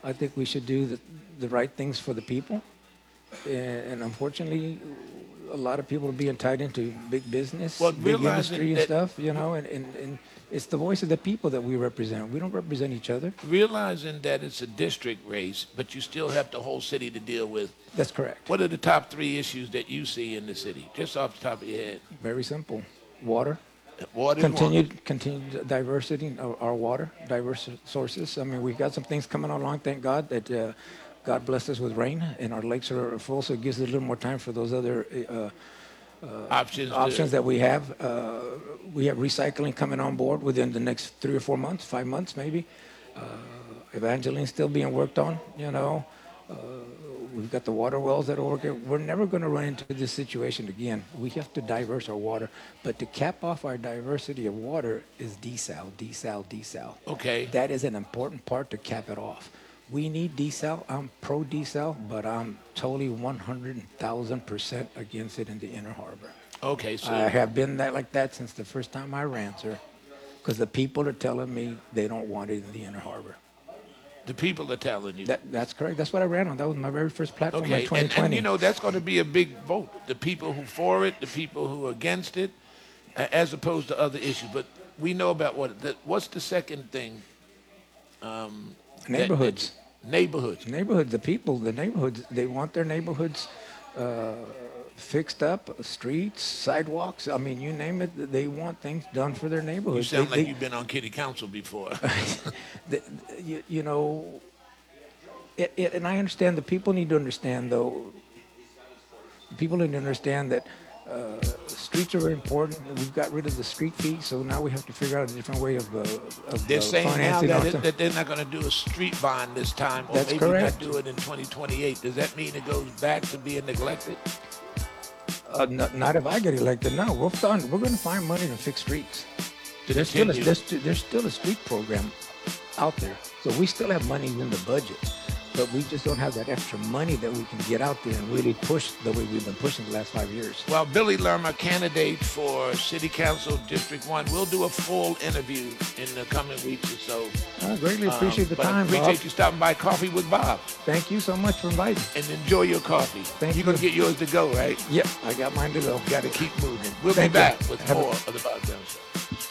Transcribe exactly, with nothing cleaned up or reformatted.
I think we should do the, the right things for the people. And, and unfortunately, a lot of people are being tied into big business, Well, big realizing industry and that- stuff, you know, and, and, and it's the voice of the people that we represent. We don't represent each other. Realizing that it's a district race, but you still have the whole city to deal with. That's correct. What are the top three issues that you see in the city, just off the top of your head? Very simple. Water, Water is one. continued continued diversity of our water, diverse sources. I mean, we've got some things coming along, thank God, that uh, God blessed us with rain, and our lakes are full, so it gives us a little more time for those other uh, Options. to- options that we have. Uh, we have recycling coming on board within the next three or four months, five months maybe. Uh, Evangeline's still being worked on, you know. Uh, we've got the water wells that are working. We're never going to run into this situation again. We have to diverse our water. But to cap off our diversity of water is desal, desal, desal. Okay. That is an important part to cap it off. We need desal. I'm pro desal, but I'm totally one hundred thousand percent against it in the Inner Harbor. Okay, so I have been that like that since the first time I ran, sir. Because the people are telling me they don't want it in the Inner Harbor. the people are telling you. That, that's correct. That's what I ran on. That was my very first platform in Okay, twenty and, twenty. and you know, that's going to be a big vote. The people who for it, the people who are against it, a- as opposed to other issues. But we know about what, the, what's the second thing? Um, that- Neighborhoods. that- neighborhoods. Neighborhoods, the people, the neighborhoods, they want their neighborhoods uh, fixed up, streets, sidewalks. I mean, you name it, they want things done for their You neighborhoods. sound They- like they- you've been on kitty council before. the, you, you know, it, it, and I understand the people need to understand, though, people need to understand that uh, streets are very important. We've got rid of the street fee, so now we have to figure out a different way of, uh, of They're uh, saying now financing. that, also. it, that they're not going to do a street bond this time, or That's maybe correct. not do it in twenty twenty-eight. Does that mean it goes back to being neglected? Uh, not, not if I get elected. No, we're done. We're going to find money to fix streets. To There's still, a, continue. there's, st- there's still a street program out there, so we still have money in the budget, but we just don't have that extra money that we can get out there and really push the way we've been pushing the last five years. Well, Billy Lerma, candidate for City Council District One, we'll do a full interview in the coming weeks or so. I greatly Um, appreciate the but I time, appreciate Bob. you stopping by Coffee with Bob, Thank you so much for inviting. and enjoy your coffee. Thank You're gonna you. get yours to go, right? Yep, I got mine to go. Got to keep moving. We'll Thank be you. back with Have a- more of the Bob Jones Show.